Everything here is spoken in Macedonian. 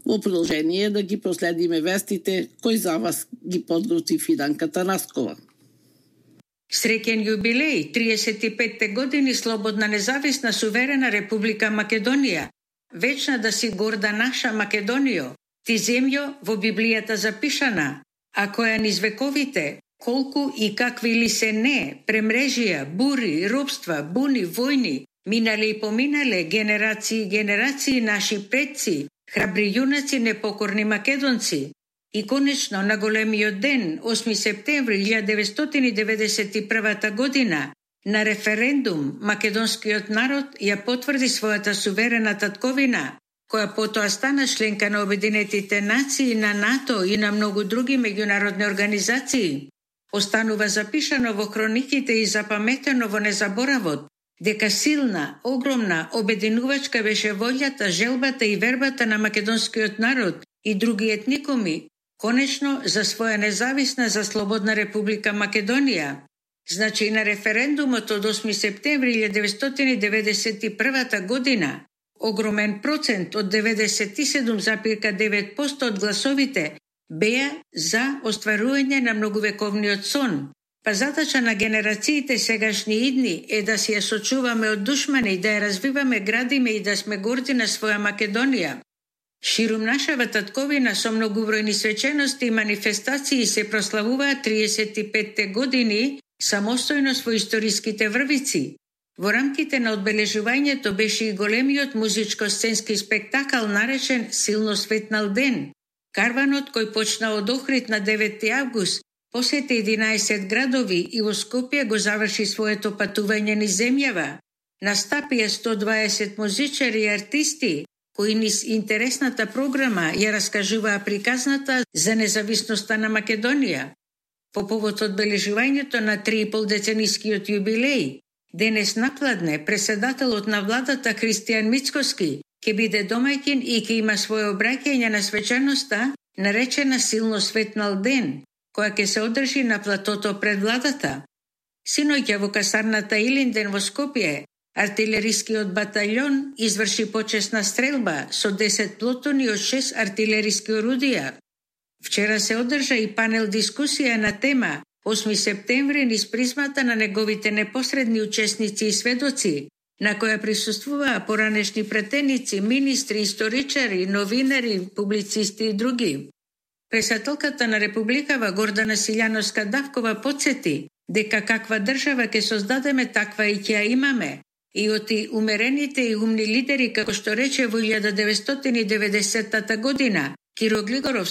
Во продолжение да ги проследиме вестите кои за вас ги подготви Фиданка Танаскова. Среќен јубилеј, 35 години слободна, независна, суверена Република Македонија. Вечна да си горда наша Македонијо, ти земјо во Библијата запишана, а која низ вековите, колку и какви ли се не, премрежија, бури, робства, буни, војни, минале и поминале генерации наши предци, храбри јунаци, непокорни македонци. И конечно на големиот ден, 8 септември 1991 година, на референдум македонскиот народ ја потврди својата суверена татковина, која потоа стана членка на Обединетите нации, на НАТО и на многу други меѓународни организации. Останува запишано во хрониките и запаметено во незаборавот дека силна, огромна, обединувачка беше волјата, желбата и вербата на македонскиот народ и други етникуми, конечно за своја независна, за слободна Република Македонија. Значи на референдумот од 8 септември 1991 година, огромен процент од 97,9% од гласовите беа за остварување на многувековниот сон. Па задача на генерациите сегашни идни е да си ја сочуваме од душмани, да ја развиваме, градиме и да сме горди на своја Македонија. Ширум нашава татковина со многубројни свечености и манифестации се прославуваат 35 години самостојност во историските врвици. Во рамките на одбележувањето беше и големиот музичко-сценски спектакл наречен Силно светнал ден. Карванот кој почна од Охрид на 9 август, посети 11 градови и во Скопје го заврши своето патување низ земјава. Настапија 120 музичари и артисти, кои низ интересната програма ја раскажуваа приказната за независноста на Македонија. По повод одбележувањето на 3,5 деценискиот јубилеј, денес напладне преседателот на владата Христијан Мицкоски ќе биде домаќин и ќе има своје обраќање на свеченоста наречена Силно светнал ден, која ќе се одржи на платото пред владата. Синоќа во касарната Илинден во Скопје, артилерискиот батальон изврши почесна стрелба со 10 плотони од 6 артилериски орудија. Вчера се одржа и панел дискусија на тема 8 септември низ призмата на неговите непосредни учесници и сведоци, на која присуствуваа поранешни претеници, министри, историчари, новинари, публицисти и други. Председателката на Републикава Гордана Силјановска-Давкова подсети дека каква држава ќе создадеме, таква и ќе ја имаме. И оти умерените и умни лидери, како што рече во 1990 година Киро Глигоров,